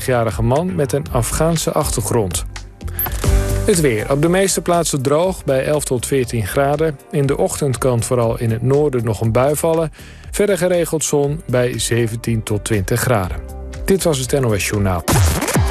43-jarige man met een Afghaanse achtergrond. Het weer. Op de meeste plaatsen droog bij 11 tot 14 graden. In de ochtend kan vooral in het noorden nog een bui vallen. Verder geregeld zon bij 17 tot 20 graden. Dit was het NOS Journaal.